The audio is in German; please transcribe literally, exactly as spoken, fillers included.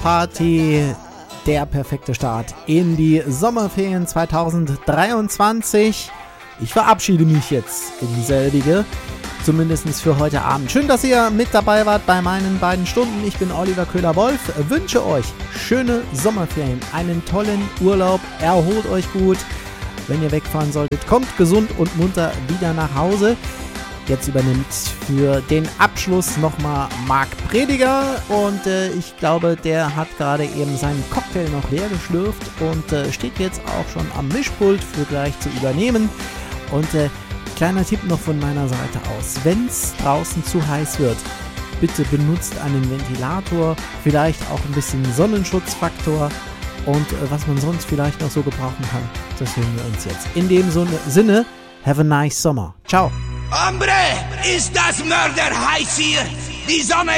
Party. Der perfekte Start in die Sommerferien zwanzig dreiundzwanzig. Ich verabschiede mich jetzt in selbige, zumindest für heute Abend. Schön, dass ihr mit dabei wart bei meinen beiden Stunden. Ich bin Oliver Köhler-Wolf, wünsche euch schöne Sommerferien, einen tollen Urlaub, erholt euch gut. Wenn ihr wegfahren solltet, kommt gesund und munter wieder nach Hause. Jetzt übernimmt für den Abschluss nochmal Marc Prediger und äh, ich glaube, der hat gerade eben seinen Cocktail noch leer geschlürft und äh, steht jetzt auch schon am Mischpult für gleich zu übernehmen. Und äh, kleiner Tipp noch von meiner Seite aus, wenn es draußen zu heiß wird, bitte benutzt einen Ventilator, vielleicht auch ein bisschen Sonnenschutzfaktor und äh, was man sonst vielleicht noch so gebrauchen kann, das hören wir uns jetzt. In dem Sinne, have a nice summer. Ciao. Hombre, ist das Mörder heiß hier? Die Sonne